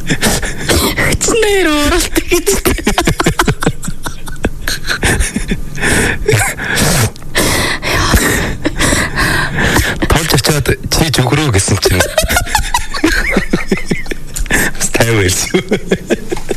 Хүчнээр ууралт гэж. Томч очоод чи зүгрөө гэсэн чинь. Тайвэрс.